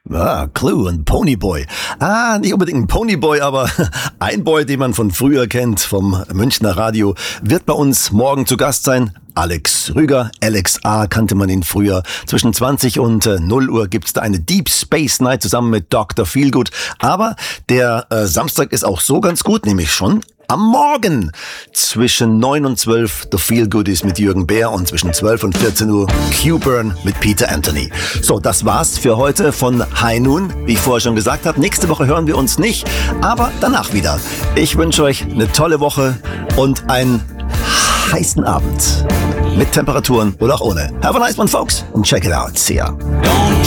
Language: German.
Clue und Ponyboy. Nicht unbedingt ein Ponyboy, aber ein Boy, den man von früher kennt, vom Münchner Radio, wird bei uns morgen zu Gast sein. Alex Rüger, Alex A. kannte man ihn früher. Zwischen 20 und 0 Uhr gibt's da eine Deep Space Night zusammen mit Dr. Feelgood. Aber der Samstag ist auch so ganz gut, nämlich schon am Morgen zwischen 9 und 12 The Feelgoodies mit Jürgen Bär und zwischen 12 und 14 Uhr Q-Burn mit Peter Anthony. So, das war's für heute von High Noon. Wie ich vorher schon gesagt habe, nächste Woche hören wir uns nicht, aber danach wieder. Ich wünsche euch eine tolle Woche und einen heißen Abend. Mit Temperaturen oder auch ohne. Have a nice one, folks, and check it out. See ya.